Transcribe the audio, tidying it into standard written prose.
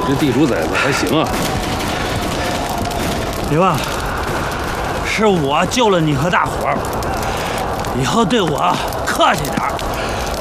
这地主崽子还行啊！ 别忘了，是我救了你和大伙儿，以后对我客气点儿。